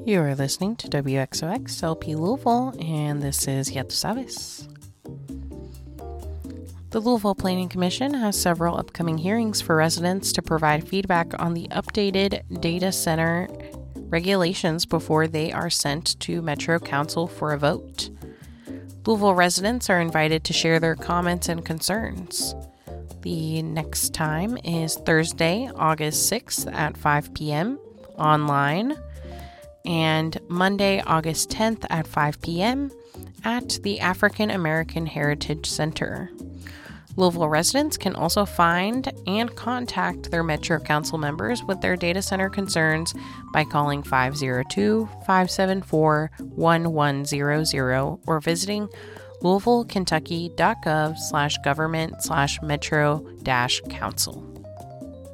You are listening to WXOX LP Louisville, and this is Ya Tu Sabes. The Louisville Planning Commission has several upcoming hearings for residents to provide feedback on the updated data center regulations before they are sent to Metro Council for a vote. Louisville residents are invited to share their comments and concerns. The next time is Thursday, August 6th at 5 p.m. online, and Monday, August 10th at 5 p.m. at the African American Heritage Center. Louisville residents can also find and contact their Metro Council members with their data center concerns by calling 502-574-1100 or visiting louisvillekentucky.gov/government/metro-council.